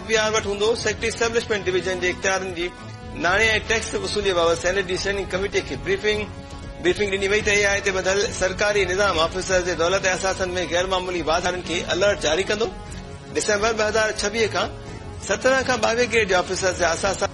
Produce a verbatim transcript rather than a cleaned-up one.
FBR वटि हूंदो। Secretary establishment division जे इख्तियारनि जी नाणे ऐं टैक्स वसूलीअ बाबति सेनेट जी स्टैंडिंग कमेटी खे ब्रीफिंग ब्रीफिंग ॾिनी वई त एआई ते ॿधल सरकारी निज़ाम ऑफिसर जे दौलत ऐं असासनि में गैर मामूली वाधारनि खे अलर्ट जारी कंदो। डिसंबर ॿ हज़ार छवीह खां सत्रहं खां ॿावीह ग्रेड जे ऑफिसर जा असासा